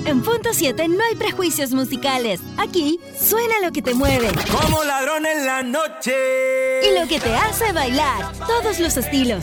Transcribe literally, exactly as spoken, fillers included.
En Punto siete no hay prejuicios musicales. Aquí suena lo que te mueve. Como ladrón en la noche. Y lo que te hace bailar. Todos los estilos,